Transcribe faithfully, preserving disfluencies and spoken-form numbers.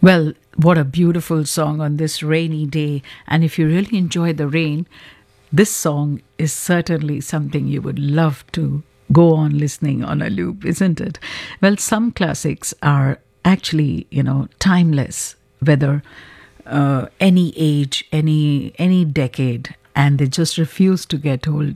Well, what a beautiful song on this rainy day. And if you really enjoy the rain, this song is certainly something you would love to go on listening on a loop, isn't it? Well, some classics are actually, you know, timeless, whether uh, any age, any any decade, and they just refuse to get old.